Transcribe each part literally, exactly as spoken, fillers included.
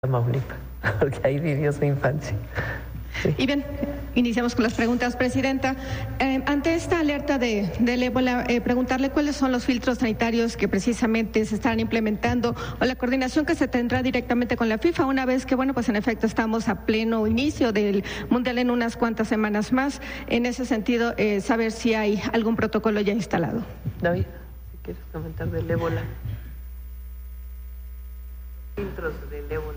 Tamaulipas, porque ahí vivió su infancia. Sí. Y bien, iniciamos con las preguntas, Presidenta. Eh, ante esta alerta de, del ébola, eh, preguntarle cuáles son los filtros sanitarios que precisamente se están implementando o la coordinación que se tendrá directamente con la FIFA, una vez que, bueno, pues en efecto estamos a pleno inicio del Mundial en unas cuantas semanas más. En ese sentido, eh, saber si hay algún protocolo ya instalado. David, si quieres comentar del ébola. Filtros del ébola.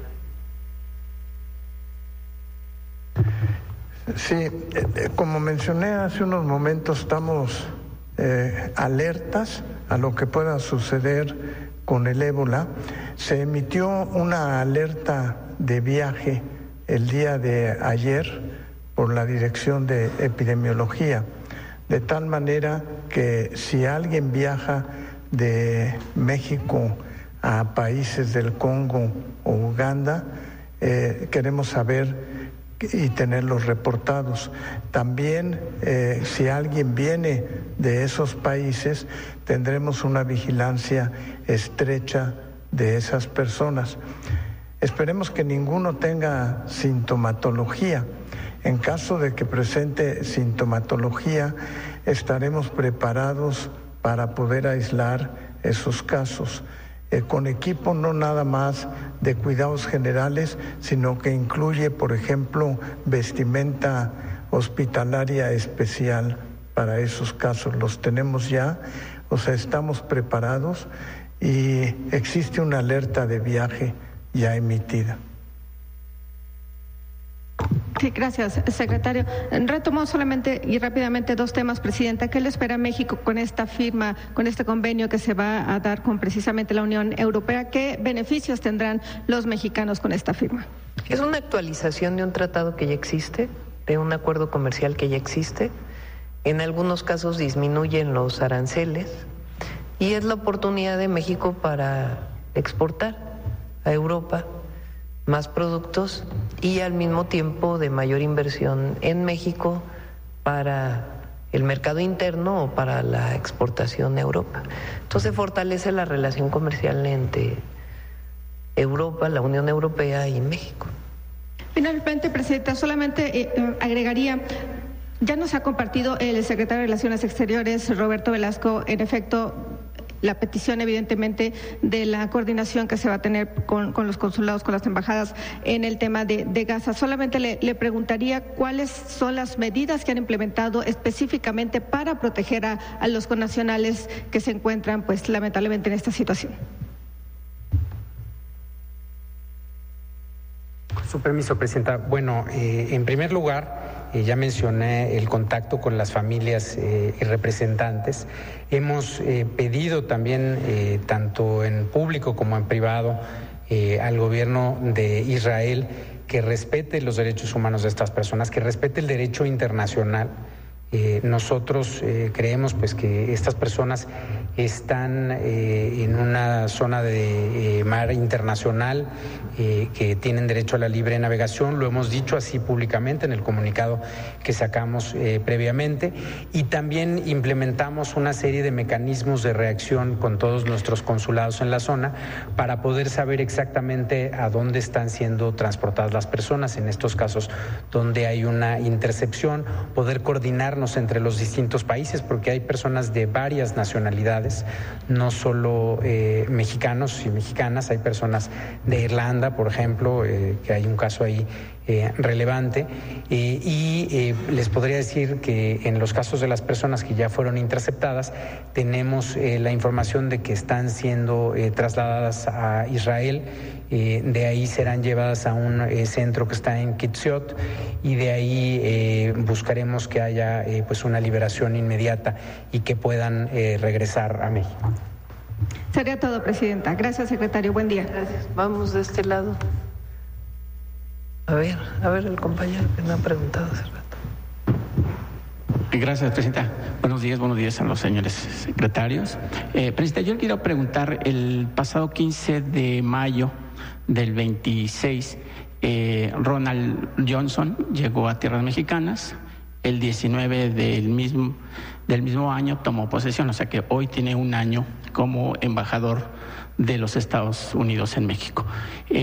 Sí, eh, como mencioné hace unos momentos, estamos eh, alertas a lo que pueda suceder con el ébola. Se emitió una alerta de viaje el día de ayer por la Dirección de Epidemiología, de tal manera que si alguien viaja de México a países del Congo o Uganda, eh, queremos saber y tenerlos reportados. También, eh, si alguien viene de esos países, tendremos una vigilancia estrecha de esas personas. Esperemos que ninguno tenga sintomatología. En caso de que presente sintomatología, estaremos preparados para poder aislar esos casos. Eh, con equipo no nada más de cuidados generales, sino que incluye, por ejemplo, vestimenta hospitalaria especial para esos casos. Los tenemos ya, o sea, estamos preparados y existe una alerta de viaje ya emitida. Sí, gracias, secretario. Retomo solamente y rápidamente dos temas, Presidenta. ¿Qué le espera a México con esta firma, con este convenio que se va a dar con precisamente la Unión Europea? ¿Qué beneficios tendrán los mexicanos con esta firma? Es una actualización de un tratado que ya existe, de un acuerdo comercial que ya existe. En algunos casos disminuyen los aranceles y es la oportunidad de México para exportar a Europa más productos y al mismo tiempo de mayor inversión en México para el mercado interno o para la exportación a Europa. Entonces fortalece la relación comercial entre Europa, la Unión Europea y México. Finalmente, Presidenta, solamente eh, agregaría, ya nos ha compartido el secretario de Relaciones Exteriores, Roberto Velasco, en efecto, la petición evidentemente de la coordinación que se va a tener con, con los consulados, con las embajadas en el tema de, de Gaza. Solamente le, le preguntaría cuáles son las medidas que han implementado específicamente para proteger a, a los connacionales que se encuentran, pues lamentablemente, en esta situación. Con su permiso, Presidenta. Bueno, eh, en primer lugar, Eh, ya mencioné el contacto con las familias eh, y representantes. Hemos eh, pedido también, eh, tanto en público como en privado, eh, al gobierno de Israel que respete los derechos humanos de estas personas, que respete el derecho internacional. Eh, nosotros eh, creemos pues que estas personas están eh, en una zona de eh, mar internacional, eh, que tienen derecho a la libre navegación. Lo hemos dicho así públicamente en el comunicado que sacamos eh, previamente, y también implementamos una serie de mecanismos de reacción con todos nuestros consulados en la zona para poder saber exactamente a dónde están siendo transportadas las personas, en estos casos donde hay una intercepción, poder coordinarnos entre los distintos países, porque hay personas de varias nacionalidades, no solo eh, mexicanos y mexicanas, hay personas de Irlanda, por ejemplo, eh, que hay un caso ahí eh, relevante, eh, y eh, les podría decir que en los casos de las personas que ya fueron interceptadas, tenemos eh, la información de que están siendo eh, trasladadas a Israel. Eh, de ahí serán llevadas a un eh, centro que está en Kitziot, y de ahí eh, buscaremos que haya eh, pues una liberación inmediata y que puedan eh, regresar a México. Sería todo, Presidenta. Gracias, secretario. Buen día. Gracias. Vamos de este lado. A ver, a ver el compañero que me ha preguntado hace rato. Gracias, Presidenta. Buenos días, buenos días a los señores secretarios. Eh, Presidenta, yo le quiero preguntar, el pasado quince de mayo del veintiséis, eh, Ronald Johnson llegó a tierras mexicanas. El diecinueve del mismo, del mismo año tomó posesión, o sea que hoy tiene un año como embajador de los Estados Unidos en México. Eh,